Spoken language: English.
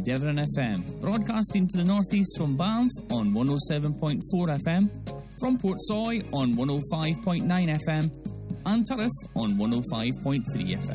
Devon FM, broadcasting to the northeast from Banff on 107.4 FM, from Portsoy on 105.9 FM, and Turriff on 105.3 FM.